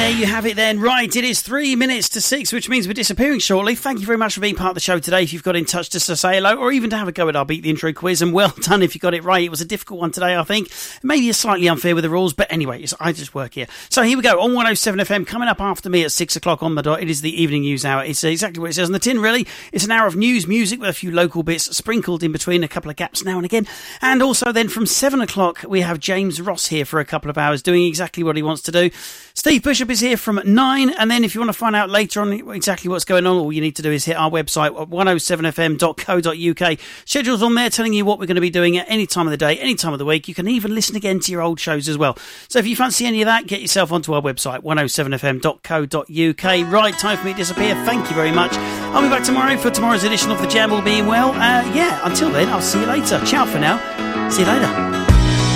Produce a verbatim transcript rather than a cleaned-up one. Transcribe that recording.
there you have it then. Right, it is three minutes to six, which means we're disappearing shortly. Thank you very much for being part of the show today. If you've got in touch just to say hello or even to have a go at our Beat the Intro quiz, and well done if you got it right. It was a difficult one today, I think. Maybe it's slightly unfair with the rules, but anyway, it's, I just work here. So here we go, on one oh seven F M, coming up after me at six o'clock on the dot. It is the evening news hour. It's exactly what it says on the tin, really. It's an hour of news, music with a few local bits sprinkled in between, a couple of gaps now and again. And also then from seven o'clock, we have James Ross here for a couple of hours doing exactly what he wants to do. Steve Bishop is here from nine, and then if you want to find out later on exactly what's going on, all you need to do is hit our website at one oh seven f m dot co dot u k. Schedule's on there telling you what we're going to be doing at any time of the day, any time of the week. You can even listen again to your old shows as well. So if you fancy any of that, get yourself onto our website, one oh seven f m dot co dot u k. Right, time for me to disappear. Thank you very much. I'll be back tomorrow for tomorrow's edition of The Jam, all being well. Uh, yeah, until then, I'll see you later. Ciao for now. See you later.